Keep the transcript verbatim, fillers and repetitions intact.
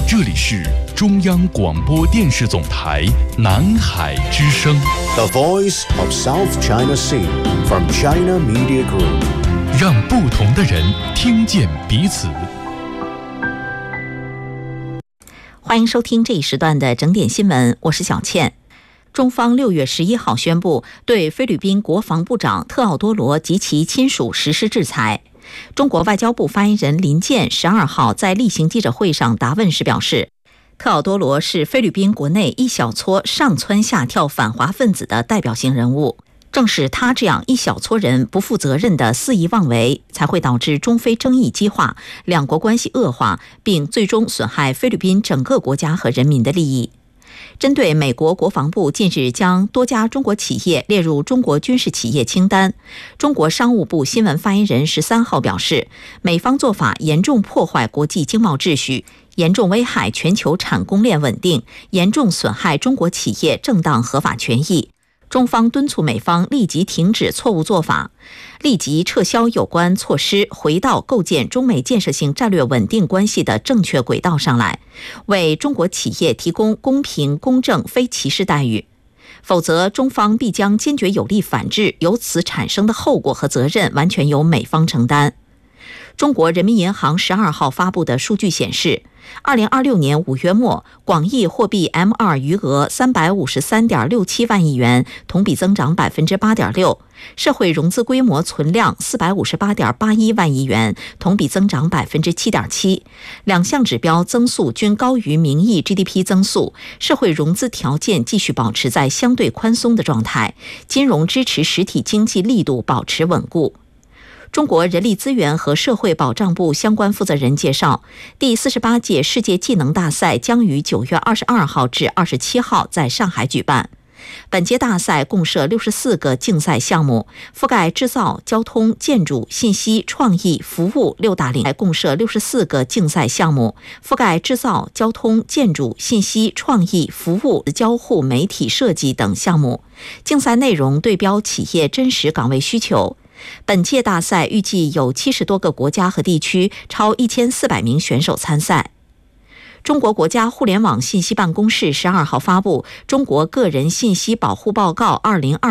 这里是中央广播电视总台南海之声 The Voice of South China Sea from China Media Group， 让不同的人听见彼此。 欢迎收听这一时段的整点新闻，我是小倩。中方六月十一号宣布对菲律宾国防部长特奥多罗及其亲属实施制裁。中国外交部发言人林健十二号在例行记者会上答问时表示，特奥多罗是菲律宾国内一小撮上蹿下跳反华分子的代表性人物，正是他这样一小撮人不负责任的肆意妄为，才会导致中非争议激化，两国关系恶化，并最终损害菲律宾整个国家和人民的利益。针对美国国防部近日将多家中国企业列入中国军事企业清单，中国商务部新闻发言人十三号表示，美方做法严重破坏国际经贸秩序，严重危害全球产供链稳定，严重损害中国企业正当合法权益。中方敦促美方立即停止错误做法，立即撤销有关措施，回到构建中美建设性战略稳定关系的正确轨道上来，为中国企业提供公平、公正、非歧视待遇。否则，中方必将坚决有力反制，由此产生的后果和责任完全由美方承担。中国人民银行十二号发布的数据显示，二零二六年五月末，广义货币 M 二 余额三百五十三点六七万亿元，同比增长百分之八点六；社会融资规模存量四百五十八点八一万亿元，同比增长百分之七点七。两项指标增速均高于名义 G D P 增速，社会融资条件继续保持在相对宽松的状态，金融支持实体经济力度保持稳固。中国人力资源和社会保障部相关负责人介绍，第四十八届世界技能大赛将于九月二十二号至二十七号在上海举办。本届大赛共设六十四个竞赛项目，覆盖制造、交通、建筑、信息、创意、服务六大领域。共设六十四个竞赛项目，覆盖制造、交通、建筑、信息、创意、服务、交互、媒体设计等项目。竞赛内容对标企业真实岗位需求。本届大赛预计有七十多个国家和地区，超一千四百名选手参赛。中国国家互联网信息办公室十二号发布《中国个人信息保护报告二零二》